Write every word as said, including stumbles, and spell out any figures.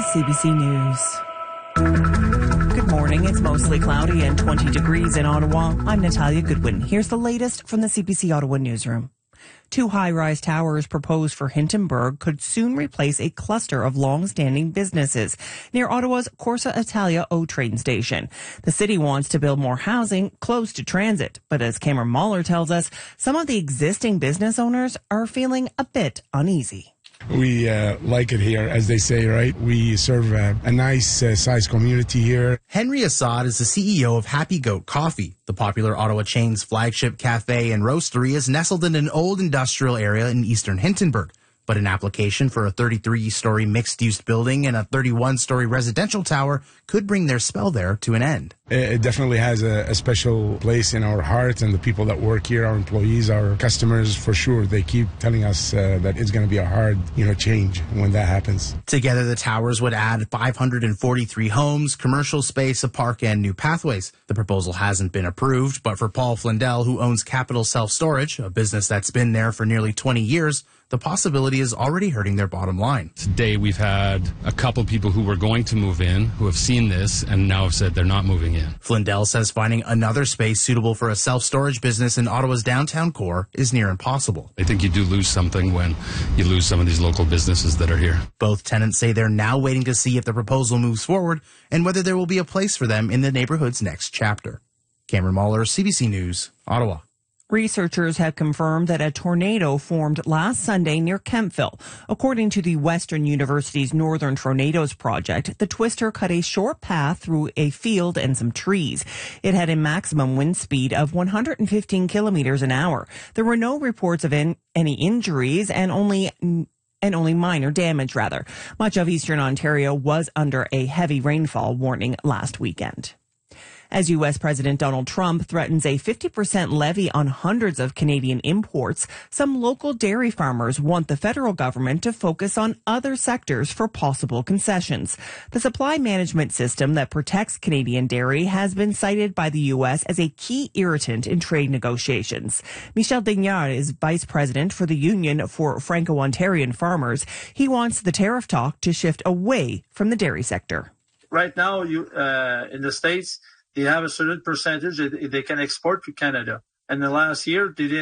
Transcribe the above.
C B C News. Good morning. It's mostly cloudy and twenty degrees in Ottawa. I'm Natalia Goodwin. Here's the latest from the C B C Ottawa newsroom. Two high-rise towers proposed for Hintonburg could soon replace a cluster of long-standing businesses near Ottawa's Corsa Italia O train station. The city wants to build more housing close to transit, but as Cameron Mahler tells us, some of the existing business owners are feeling a bit uneasy. We uh, like it here, as they say, right? We serve a, a nice uh, sized community here. Henry Assad is the C E O of Happy Goat Coffee. The popular Ottawa chain's flagship cafe and roastery is nestled in an old industrial area in eastern Hintonburg. But an application for a thirty-three story mixed-use building and a thirty-one story residential tower could bring their spell there to an end. It definitely has a, a special place in our hearts, and the people that work here, our employees, our customers, for sure, they keep telling us uh, that it's going to be a hard, you know, change when that happens. Together, the towers would add five hundred forty-three homes, commercial space, a park, and new pathways. The proposal hasn't been approved, but for Paul Flindell, who owns Capital Self Storage, a business that's been there for nearly twenty years, the possibility is already hurting their bottom line. Today, we've had a couple people who were going to move in who have seen this and now have said they're not moving in. Flindell says finding another space suitable for a self-storage business in Ottawa's downtown core is near impossible. I think you do lose something when you lose some of these local businesses that are here. Both tenants say they're now waiting to see if the proposal moves forward and whether there will be a place for them in the neighborhood's next chapter. Cameron Mahler, C B C News, Ottawa. Researchers have confirmed that a tornado formed last Sunday near Kemptville. According to the Western University's Northern Tornadoes Project, the twister cut a short path through a field and some trees. It had a maximum wind speed of one hundred fifteen kilometers an hour. There were no reports of in, any injuries and only and only minor damage, rather. Much of eastern Ontario was under a heavy rainfall warning last weekend. As U S. President Donald Trump threatens a fifty percent levy on hundreds of Canadian imports, some local dairy farmers want the federal government to focus on other sectors for possible concessions. The supply management system that protects Canadian dairy has been cited by the U S as a key irritant in trade negotiations. Michel Dignard is vice president for the Union for Franco-Ontarian Farmers. He wants the tariff talk to shift away from the dairy sector. Right now, you uh, in the States, they have a certain percentage that they can export to Canada. And the last year, they didn't